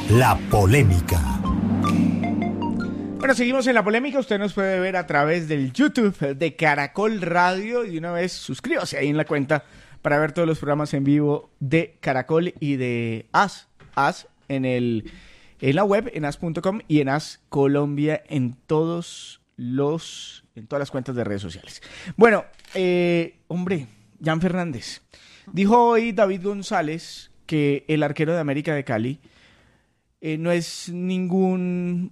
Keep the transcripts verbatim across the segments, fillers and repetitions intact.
La polémica. Bueno, seguimos en la polémica. Usted nos puede ver a través del YouTube de Caracol Radio y de una vez suscríbase ahí en la cuenta para ver todos los programas en vivo de Caracol y de As, As en el en la web en as punto com y en As Colombia en todos los en todas las cuentas de redes sociales. Bueno, eh, hombre, Jan Fernández dijo hoy David González que el arquero de América de Cali eh, no es ningún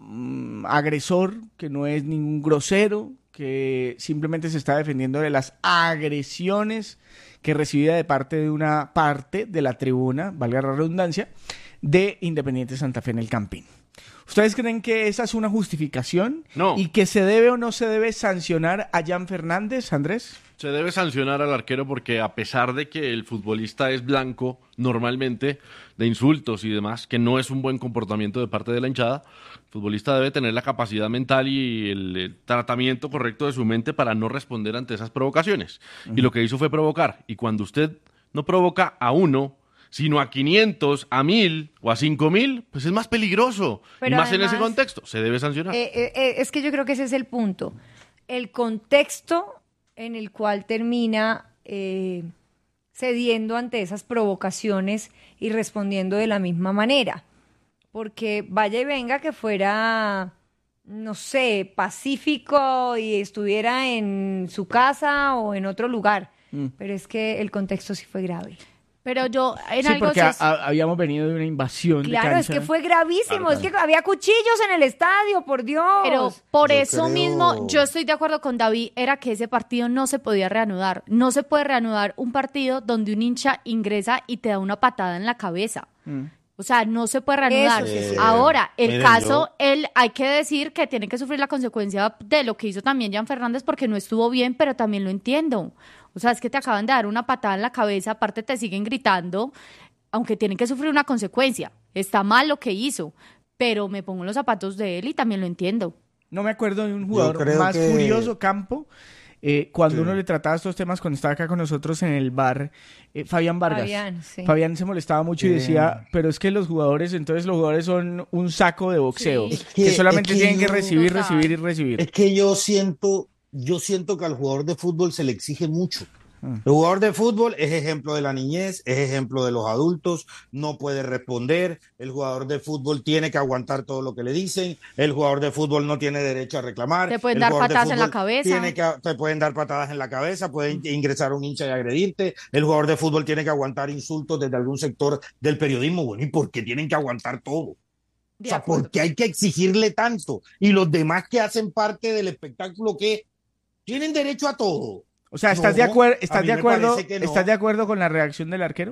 agresor, que no es ningún grosero, que simplemente se está defendiendo de las agresiones que recibía de parte de una parte de la tribuna, valga la redundancia, de Independiente Santa Fe en el Campín. ¿Ustedes creen que esa es una justificación? No. ¿Y que se debe o no se debe sancionar a Jan Fernández, Andrés? Se debe sancionar al arquero porque a pesar de que el futbolista es blanco normalmente de insultos y demás, que no es un buen comportamiento de parte de la hinchada, el futbolista debe tener la capacidad mental y el, el tratamiento correcto de su mente para no responder ante esas provocaciones. Uh-huh. Y lo que hizo fue provocar. Y cuando usted no provoca a uno, sino a quinientos, a mil o a cinco mil, pues es más peligroso. Pero y más además, en ese contexto, se debe sancionar. Eh, eh, es que yo creo que ese es el punto. El contexto en el cual termina eh, cediendo ante esas provocaciones y respondiendo de la misma manera. Porque vaya y venga que fuera, no sé, pacífico y estuviera en su casa o en otro lugar. Mm. Pero es que el contexto sí fue grave. Pero yo, en sí, algo porque sí es... a, habíamos venido de una invasión claro, de cancha. es que fue gravísimo, claro, es que había cuchillos en el estadio, por Dios. Pero por yo eso creo... mismo, yo estoy de acuerdo con David, era que ese partido no se podía reanudar. No se puede reanudar un partido donde un hincha ingresa y te da una patada en la cabeza. Mm. O sea, no se puede reanudar. Eso, sí, sí. Ahora, el Miren, caso, yo... él, hay que decir que tiene que sufrir la consecuencia de lo que hizo también Jan Fernández porque no estuvo bien, pero también lo entiendo. O sea, es que te acaban de dar una patada en la cabeza, aparte te siguen gritando, aunque tienen que sufrir una consecuencia. Está mal lo que hizo, pero me pongo en los zapatos de él y también lo entiendo. No me acuerdo de un jugador más que... furioso, Campo, eh, cuando sí. uno le trataba estos temas cuando estaba acá con nosotros en el bar, eh, Fabián Vargas. Fabián, sí. Fabián se molestaba mucho sí. y decía, pero es que los jugadores, entonces los jugadores son un saco de boxeo, Sí. es que, que solamente es que tienen yo... que recibir, Total. recibir y recibir. Es que yo siento, yo siento que al jugador de fútbol se le exige mucho. El jugador de fútbol es ejemplo de la niñez, es ejemplo de los adultos, no puede responder, el jugador de fútbol tiene que aguantar todo lo que le dicen, el jugador de fútbol no tiene derecho a reclamar. Te pueden el dar jugador de patadas en la fútbol cabeza. Tiene que, te pueden dar patadas en la cabeza, pueden ingresar un hincha y agredirte, el jugador de fútbol tiene que aguantar insultos desde algún sector del periodismo. Bueno, ¿y por qué tienen que aguantar todo? De o sea, acuerdo. ¿por qué hay que exigirle tanto? Y los demás que hacen parte del espectáculo, ¿qué? Tienen derecho a todo. O sea, ¿estás No, de acuerdo, a estás mí de me acuerdo, parece que no. estás de acuerdo con la reacción del arquero?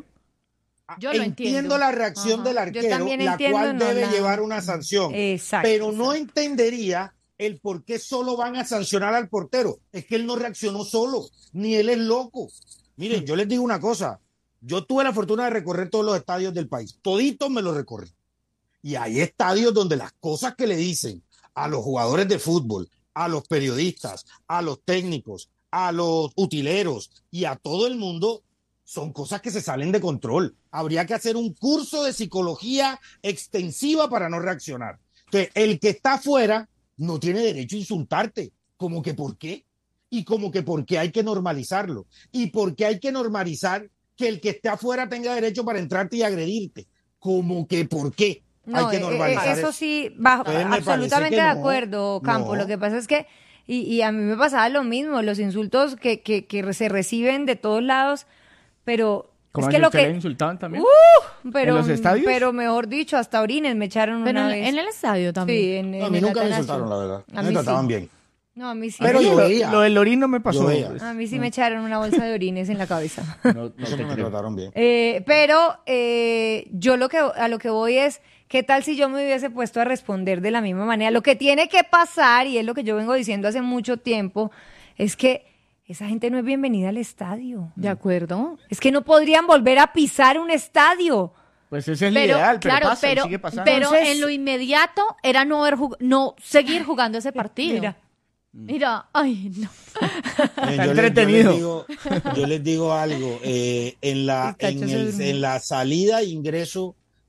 Yo lo entiendo entiendo. la reacción Ajá. del Yo arquero, también la entiendo, cual no debe la- llevar una sanción. Exacto. Pero no exacto. entendería el por qué solo van a sancionar al portero. Es que él no reaccionó solo, ni él es loco. Miren, yo les digo una cosa. Yo tuve la fortuna de recorrer todos los estadios del país. Toditos me los recorrí. Y hay estadios donde las cosas que le dicen a los jugadores de fútbol, a los periodistas, a los técnicos, a los utileros y a todo el mundo son cosas que se salen de control. Habría que hacer un curso de psicología extensiva para no reaccionar. Entonces, el que está afuera no tiene derecho a insultarte. Como que ¿por qué? Y como que ¿por qué hay que normalizarlo? Y ¿por qué hay que normalizar que el que esté afuera tenga derecho para entrarte y agredirte? Como que ¿por qué? No, hay que eh, normalizar eh, eso eso. sí, bajo, Entonces, me parece absolutamente que de no, acuerdo, Campo. no. Lo que pasa es que, y, y a mí me pasaba lo mismo, los insultos que, que, que se reciben de todos lados, pero ¿Cómo es que lo usted le que... insultaban también? Uh, pero, ¿En los estadios? pero mejor dicho, hasta orines me echaron Pero una en, vez. en el estadio también. Sí, en, No, a en mí el nunca me Atanasio. insultaron, la verdad. A Me mí trataban sí. bien. No, a mí sí. Pero A mí- yo lo, veía. lo del orín no me pasó. Yo veía. Pues. A mí sí me echaron una bolsa de orines en la cabeza. No, no Eso te me creo. trataron bien. Eh, pero eh, yo lo que a lo que voy es, ¿qué tal si yo me hubiese puesto a responder de la misma manera? Lo que tiene que pasar, y es lo que yo vengo diciendo hace mucho tiempo, es que esa gente no es bienvenida al estadio. ¿De acuerdo? Es que no podrían volver a pisar un estadio. Pues ese es el Pero, ideal, pero claro, pasa y pero, sigue pasando. pero Entonces- en lo inmediato era no, ver jug- no seguir jugando ese partido. Mira. Mira, ay, no. Eh, Está yo, les, yo entretenido. les digo, yo les digo algo. eh, en, la, Está en, hecho el- ese- en la salida e ingreso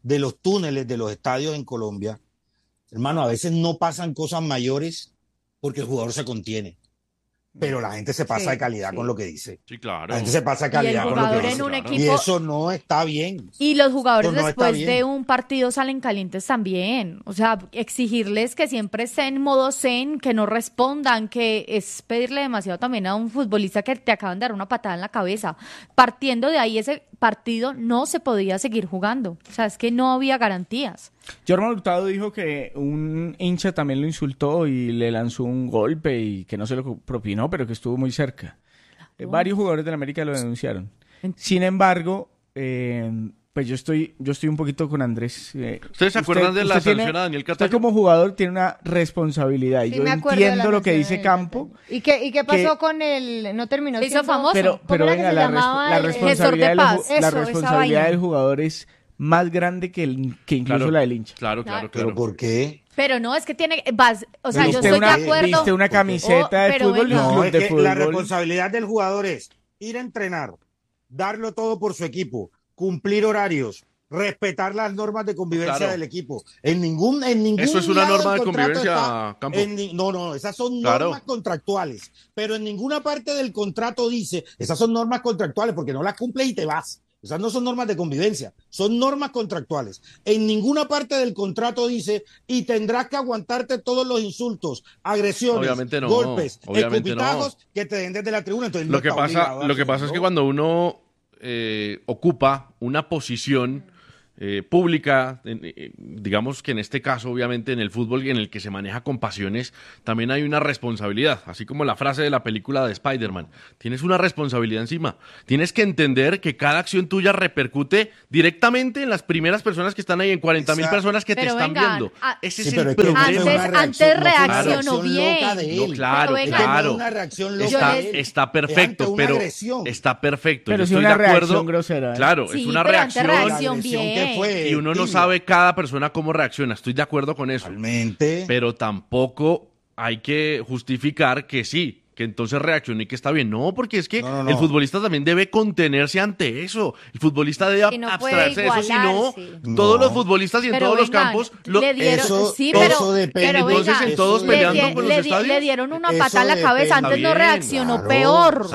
de los túneles de los estadios en Colombia, hermano, a veces no pasan cosas mayores porque el jugador se contiene. Pero la gente se pasa Sí, de calidad sí. con lo que dice. Sí, claro. La gente se pasa de Y el calidad con lo que jugador dice. en un claro. equipo... Y eso no está bien. Y los jugadores Eso no está después bien. de un partido salen calientes también. O sea, exigirles que siempre estén en modo zen, que no respondan, que es pedirle demasiado también a un futbolista que te acaban de dar una patada en la cabeza. Partiendo de ahí, ese partido no se podía seguir jugando. O sea, es que no había garantías. Jorman Hurtado dijo que un hincha también lo insultó y le lanzó un golpe y que no se lo propinó, pero que estuvo muy cerca. Eh, varios jugadores de la América lo denunciaron. Sin embargo, eh, pues yo estoy, yo estoy un poquito con Andrés. Eh, ¿Ustedes se acuerdan de la usted tiene- sanción a Daniel Usted Cataño? como jugador tiene una responsabilidad. y Sí, yo me acuerdo de la entiendo lo que sanción dice del Campo. Cataño. ¿Y qué, y qué pasó que- con el...? No terminó Se hizo siendo- famoso. Pero, ¿Cómo pero era que venga, se la, llamaba resp- la el- responsabilidad, Gestor de del, ju- paz? la Eso, esa responsabilidad vaina. del jugador es más grande que, el, que incluso Claro, la del hincha. Claro, claro, ¿Pero claro. por qué? Pero no, es que tiene... Vas, o sea, Pero yo Viste estoy una, de acuerdo... viste una camiseta Oh, de pero fútbol de un venga. No, club es de que fútbol. la responsabilidad del jugador es ir a entrenar, darlo todo por su equipo, cumplir horarios, respetar las normas de convivencia Claro. del equipo. En ningún, en ningún Eso es una lado norma del de contrato convivencia, está- Campo. en ni- no, no, esas son Claro. normas contractuales. Pero en ninguna parte del contrato dice, esas son normas contractuales porque no las cumples y te vas. Esas no son normas de convivencia, son normas contractuales. En ninguna parte del contrato dice, y tendrás que aguantarte todos los insultos, agresiones, Obviamente no, golpes, obviamente escupitajos que te den desde la tribuna. Entonces, Lo no que está pasa, obligado a lo que pasa es que hacerlo. cuando uno eh, ocupa una posición eh, pública, en- eh, digamos que en este caso, obviamente, en el fútbol en el que se maneja con pasiones, también hay una responsabilidad, así como la frase de la película de Spider-Man. Tienes una responsabilidad encima. Tienes que entender que cada acción tuya repercute directamente en las primeras personas que están ahí, en cuarenta mil Exacto. personas que te Pero están vengan, viendo. a- Ese Sí, es pero el es que no fue problema. una Antes- reacción- antes no fue una reaccionó reacción bien. loca de No, él. claro, Pero Es venga, que no claro. es una reacción loca Está, de él. está Es perfecto, ante una pero agresión. está perfecto. Pero Yo sí estoy una de acuerdo. reacción grosera, ¿eh? Claro, Sí, es una pero ante reacción. La reacción agresión bien. que fue Y uno no tibia. sabe cada persona cómo reacciona. Estoy de acuerdo con eso. Totalmente. Pero tampoco hay que justificar que sí, que entonces reaccione y que está bien. No, porque es que No, no, no. el futbolista también debe contenerse ante eso. El futbolista debe Y no puede abstraerse de eso, si no, igualarse. todos No. los futbolistas y en Pero todos los vengan, campos... lo- le dieron, Eso- sí, eso pero, depende. pero Entonces, venga, en todos le peleando di- por los le di- estadios. le dieron una Eso patada en la cabeza, depende. antes no Está bien, reaccionó claro. peor.